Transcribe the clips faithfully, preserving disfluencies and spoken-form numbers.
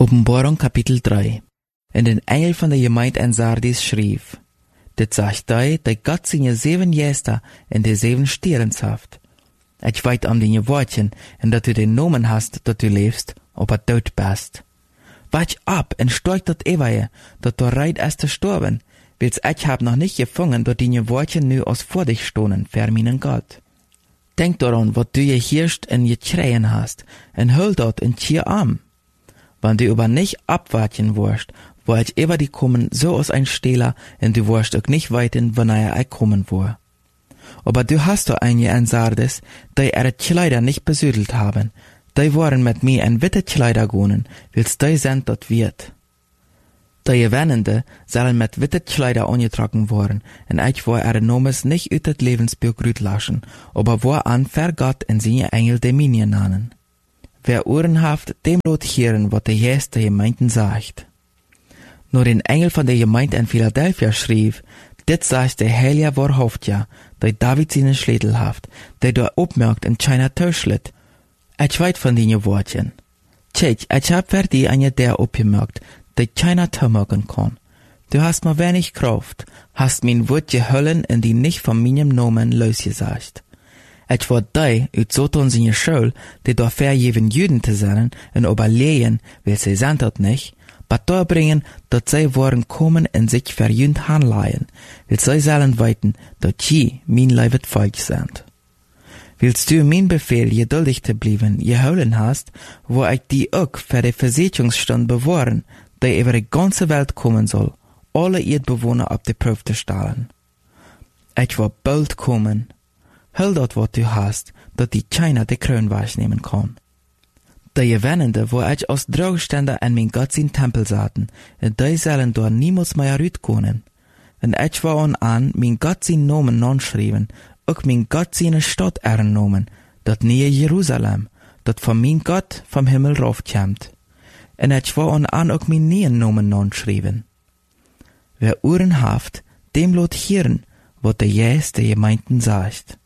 Openbarung Kapitel drei. En den engel van de gemeente in Sardis schreef, dit zegt hij, dat God zijn zeven jester en de zeven sterens heeft. Ik weet om die woordjen en dat u den nomen hast, dat u leefst, op het dood best. Wach ab en steig tot eeuwige, dat du reit is te sterben, wils ich hab noch nicht gefangen, dat die woordjen nu als vor dich stonen, ver meinen Gott. Denk daran, wat du je hirst en je schreien hast, en hul dat in tje arm. Wann du aber nicht abwarten wirst, wo ich über die kommen, so aus ein Stehler, und du wirst auch nicht weiten, wann er kommen war. Aber du hast doch einige in Sardes, die ihre Kleider nicht besüdelt haben, die waren mit mir in witte Kleider gonen, wils die sind dort wird. Die Gewennende sollen mit witte Kleider angetragen worden, und ich war ihre Nomes nicht uit het Lebensbuch rütlaschen, aber war an ver Gott in seine Engel Dominien nannen. Wer Ohren haft, dem lot hören, wat der Jes der Gemeinden sagt. Nur den Engel von der Gemeinde in Philadelphia schrieb, dit sagt der Heilige Wahrhaftige, der David seinen Schädel haft, der da opmerkt in China Töschlit. Ich weit von den Wortchen. Tschech, ich hab für die eine der opgemerkt, der China tömerken kann. Du hast mir wenig Kraft, hast mein Wort gehöllen und die nicht von meinem Namen losgesagt. Ich war die, uit Soton seine Schule, die da verjeven Juden zu sein, und überlegen, weil sie sind dort nicht, aber da bringen, dass sie waren kommen und sich verjünd hanleihen, weil sie sollen weiten, dass sie mein leivet Volk sind. Willst du mein Befehl, geduldig zu bleiben, geholen hast, wo ich die auch für die Versicherungsstand bewahren, die über die ganze Welt kommen soll, alle Erdbewohner auf die Probe zu stellen. Ich war bald kommen. Hul dat wat du hast, dat die China de Kroon wahrnehmen kann. Die Gewennende, wo ich als Drogständer in mein Gott sein Tempel saßen, und die sollen dort niemals mehr rütkonen. Und ich war an an, mein Gott sein Namen nonschrieben, auch mein Gott seine Stadt ernomen, dat nähe Jerusalem, dat von mein Gott vom Himmel raufkommt. Und ich war an an, auch mein neuen Namen nonschrieben. Wer Ohren haft, dem lot hören, wat der Jes der Gemeinden sagt.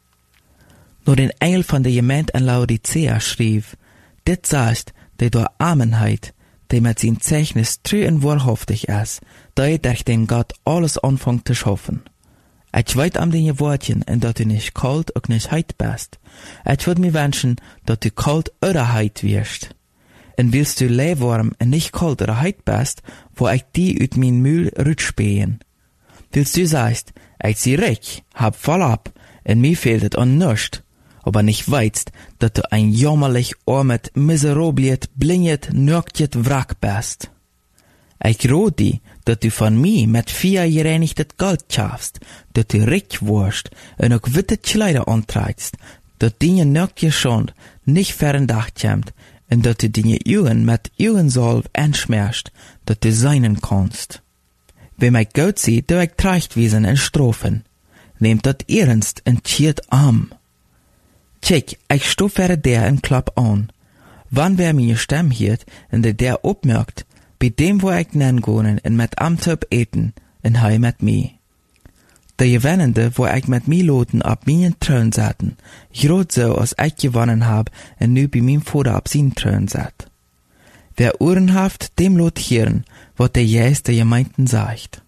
Nur den Engel von der Gemeinde in Laodicea schrieb, dit sagt, der durch Armenheit, der mit sein Zeichnis treu und wahrhaftig ist, der durch den Gott alles anfängt zu schaffen. Ich weiß am den Wortchen, und dass du nicht kalt und nicht heit bist. Ich würde mir wünschen, dass du kalt oder heit wirst. Und willst du leibwarm und nicht kalt oder heit bist, wo ich die uit mein Mühl rütschpähen. Willst du sagst, ich sie reich, hab voll ab, und mir fehlt es an nichts, aber nicht weißt, dass du ein jammerlich armet, miserabliet, blinget, nöckjet Wrack bist. Ich rot die, dass du von mir mit vier gereinigtes Gold schaffst, dass du reich wirst und auch witte Kleider antreibst, dass deine nöckje Schand nicht fern Dach kommt und dass du deine Augen mit Augensalb anschmerst, dass du seinen kannst. Wenn mein Gott sieht, du ich Trachtwesen und Strophen, nehmt das ernst und schiert arm. Tschek, ich stoffe der en Klapp an. Wann wer meine Stimme hiert, und der der opmerkt, bei dem wo ich nengonen und mit Amtop eten, und hei mit mir. Der Gewennende, wo ich mit mir loten ab meinen Thron satten, grot so, als ich gewonnen hab, und nu bei meinem Vater ab seinen Thron sat. Wer Ohren haft, dem lot hören, wat der Jes der Gemeinden sagt.